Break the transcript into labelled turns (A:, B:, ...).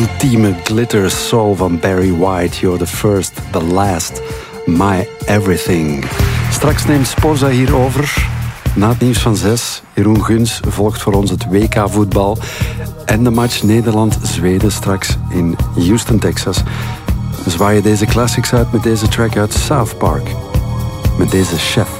A: Ultieme glitter soul van Barry White. You're the first, the last, my everything. Straks neemt Sporza hier over. Na het nieuws van 6. Jeroen Guns volgt voor ons het WK-voetbal. En de match Nederland-Zweden straks in Houston, Texas. We zwaaien deze classics uit met deze track uit South Park. Met deze chef.